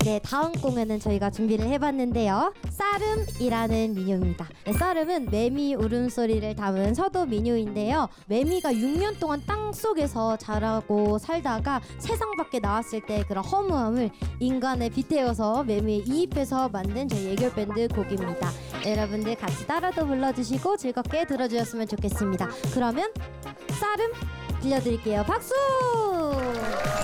네, 다음 공연은 저희가 준비를 해봤는데요. 쌀음이라는 민요입니다. 네, 쌀음은 매미 울음소리를 담은 서도 민요인데요. 매미가 6년 동안 땅 속에서 자라고 살다가 세상 밖에 나왔을 때 그런 허무함을 인간에 빗대어서 매미에 이입해서 만든 저희 예결밴드 곡입니다. 네, 여러분들 같이 따라도 불러주시고 즐겁게 들어주셨으면 좋겠습니다. 그러면 쌀음 들려드릴게요. 박수!